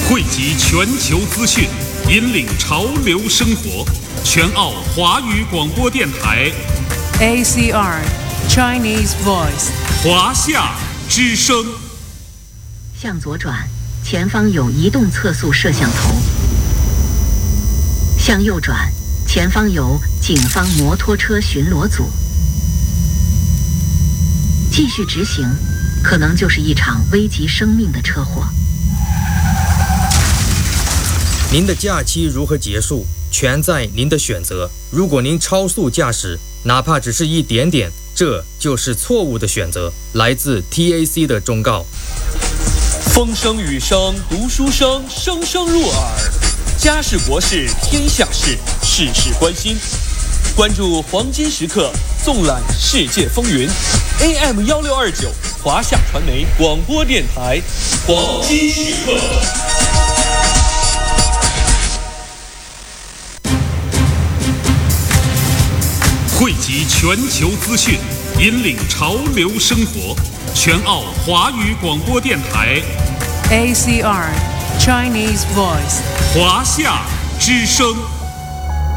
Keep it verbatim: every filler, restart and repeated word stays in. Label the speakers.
Speaker 1: 汇集全球资讯，引领潮流生活。全澳华语广播电台
Speaker 2: A C R Chinese Voice
Speaker 1: 华夏之声。
Speaker 3: 向左转，前方有移动测速摄像头。向右转，前方有警方摩托车巡逻组。继续直行，可能就是一场危及生命的车祸。
Speaker 4: 您的假期如何结束，全在您的选择。如果您超速驾驶，哪怕只是一点点，这就是错误的选择。来自 T A C 的忠告。
Speaker 5: 风声雨声读书声，声声入耳。家事国事天下事，事事关心。关注黄金时刻，纵览世界风云。A M 幺六二九，华夏传媒广播电台，黄金时刻。
Speaker 1: 汇集全球资讯，引领潮流生活。全澳华语广播电台
Speaker 2: A C R Chinese Voice
Speaker 1: 华夏之声。